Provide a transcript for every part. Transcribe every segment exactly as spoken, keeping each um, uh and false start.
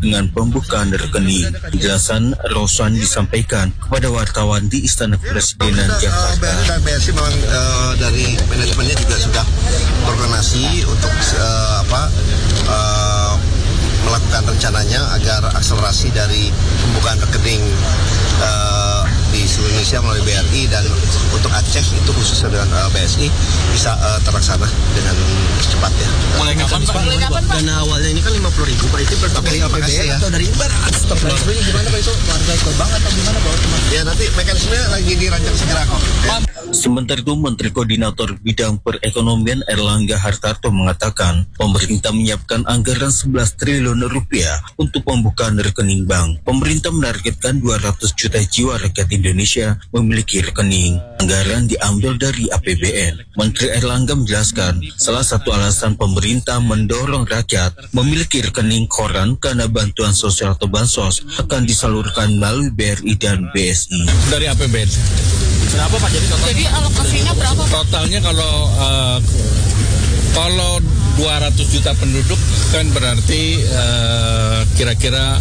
dengan pembukaan rekening. Penjelasan Roswan disampaikan kepada wartawan di Istana Kepresidenan Jakarta. B R I dan B S I memang uh, dari manajemennya juga sudah berkoordinasi untuk uh, apa uh, melakukan rencananya agar akselerasi dari pembukaan rekening uh, di seluruh Indonesia melalui B R I dan untuk Aceh itu khususnya dengan uh, B S I bisa uh, terlaksana dengan cepat ya. Mulai kapan Pak? Mulai kapan Pak? Dana awalnya ini kan lima puluh ribu Pak, itu berbagai A P B N atau dari ibarat stop transfernya gimana Pak, itu warga ikut banget atau gimana Pak? Ya nanti mekanismenya lagi dirancang segera kok. Ya. Sementara itu Menteri Koordinator Bidang Perekonomian Erlangga Hartarto mengatakan pemerintah menyiapkan anggaran sebelas triliun rupiah untuk pembukaan rekening bank. Pemerintah menargetkan dua ratus juta jiwa rakyat Indonesia memiliki rekening. Anggaran diambil dari A P B N. Menteri Erlangga menjelaskan salah satu alasan pemerintah mendorong rakyat memiliki rekening koran karena bantuan sosial atau bansos akan disalurkan melalui B R I dan B S I. Dari A P B N. Berapa Pak jadi total? Jadi alokasinya berapa Pak? Totalnya kalau uh, kalau dua ratus juta penduduk kan berarti uh, kira-kira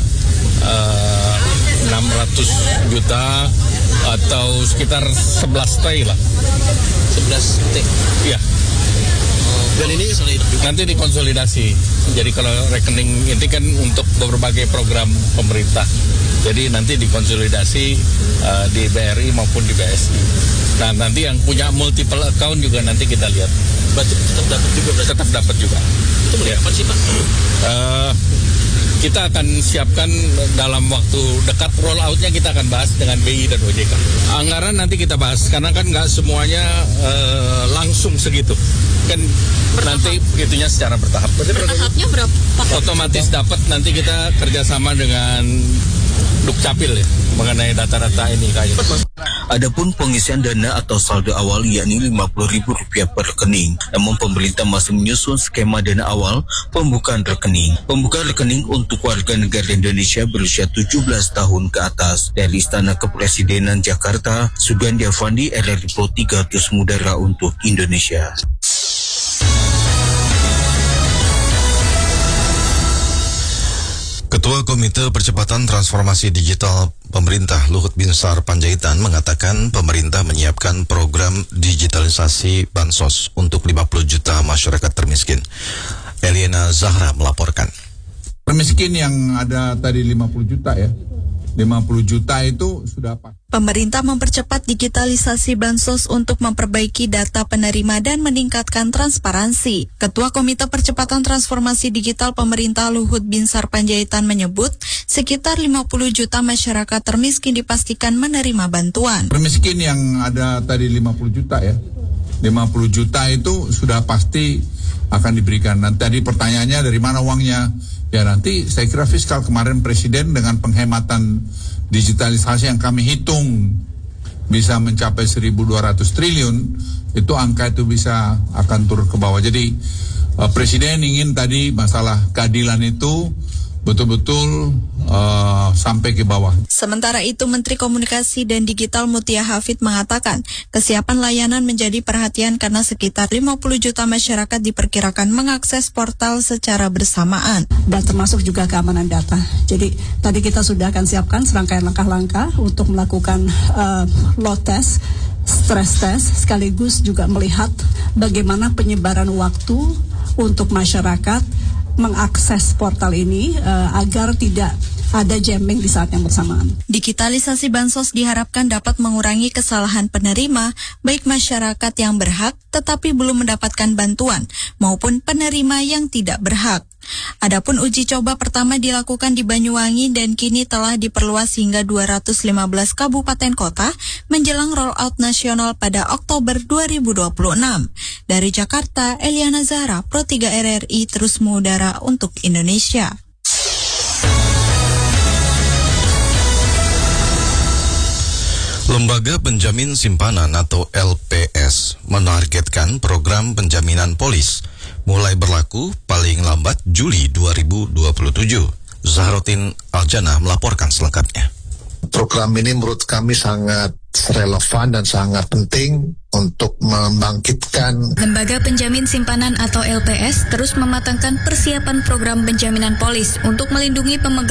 uh, enam ratus juta atau sekitar sebelas T lah. sebelas T. Iya. Dan ini nanti dikonsolidasi. Jadi kalau rekening ini kan untuk berbagai program pemerintah. Jadi nanti dikonsolidasi uh, di B R I maupun di B S I. Nah nanti yang punya multiple account juga nanti kita lihat. Berarti tetap dapat juga. Tetap dapat juga. Itu mulai kapan sih Pak? Uh, kita akan siapkan dalam waktu dekat, roll out-nya kita akan bahas dengan B I dan O J K. Anggaran nanti kita bahas, karena kan nggak semuanya uh, langsung segitu. Kan bertahap. Nanti begitunya secara bertahap. Bertahapnya berapa? Otomatis dapat, nanti kita kerjasama dengan Dukcapil ya, mengenai data-data ini kayak. Adapun pengisian dana atau saldo awal yakni lima puluh ribu rupiah per rekening. Namun pemerintah masih menyusun skema dana awal pembukaan rekening. Pembukaan rekening untuk warga negara Indonesia berusia tujuh belas tahun ke atas. Dari Istana Kepresidenan Jakarta, Sugandi Avandi, R R I Pro tiga Terus Mudara untuk Indonesia. Ketua Komite Percepatan Transformasi Digital Pemerintah Luhut Binsar Panjaitan mengatakan pemerintah menyiapkan program digitalisasi bansos untuk lima puluh juta masyarakat termiskin. Eliana Zahra melaporkan. Termiskin yang ada tadi lima puluh juta ya. lima puluh juta itu sudah pas. Pemerintah mempercepat digitalisasi bansos untuk memperbaiki data penerima dan meningkatkan transparansi. Ketua Komite Percepatan Transformasi Digital Pemerintah Luhut Binsar Panjaitan menyebut sekitar lima puluh juta masyarakat termiskin dipastikan menerima bantuan. Termiskin yang ada tadi lima puluh juta ya. lima puluh juta itu sudah pasti akan diberikan. Nanti tadi pertanyaannya dari mana uangnya? Ya nanti saya kira fiskal kemarin Presiden dengan penghematan digitalisasi yang kami hitung bisa mencapai seribu dua ratus triliun, itu angka itu bisa akan turun ke bawah. Jadi uh, Presiden ingin tadi masalah keadilan itu betul-betul uh, sampai ke bawah. Sementara itu, Menteri Komunikasi dan Digital Mutia Hafid mengatakan kesiapan layanan menjadi perhatian karena sekitar lima puluh juta masyarakat diperkirakan mengakses portal secara bersamaan. Dan termasuk juga keamanan data. Jadi tadi kita sudah akan siapkan serangkaian langkah-langkah untuk melakukan uh, load test, stress test, sekaligus juga melihat bagaimana penyebaran waktu untuk masyarakat mengakses portal ini uh, agar tidak ada jamming di saat yang bersamaan. Digitalisasi bansos diharapkan dapat mengurangi kesalahan penerima, baik masyarakat yang berhak tetapi belum mendapatkan bantuan, maupun penerima yang tidak berhak. Adapun uji coba pertama dilakukan di Banyuwangi dan kini telah diperluas hingga dua ratus lima belas kabupaten kota menjelang rollout nasional pada Oktober dua ribu dua puluh enam. Dari Jakarta, Eliana Zahra, Pro tiga R R I Terus Mengudara untuk Indonesia. Lembaga Penjamin Simpanan atau L P S menargetkan program penjaminan polis mulai berlaku paling lambat Juli dua ribu dua puluh tujuh. Zahrotin Aljana melaporkan selengkapnya. Program ini menurut kami sangat relevan dan sangat penting untuk membangkitkan. Lembaga Penjamin Simpanan atau L P S terus mematangkan persiapan program penjaminan polis untuk melindungi pemegang